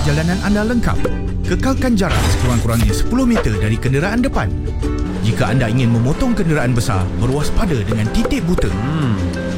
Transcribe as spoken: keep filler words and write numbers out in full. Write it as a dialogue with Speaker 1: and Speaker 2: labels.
Speaker 1: perjalanan anda lengkap. Kekalkan jarak sekurang-kurangnya sepuluh meter dari kenderaan depan. Jika anda ingin memotong kenderaan besar, berwaspada dengan titik buta.
Speaker 2: Hmm.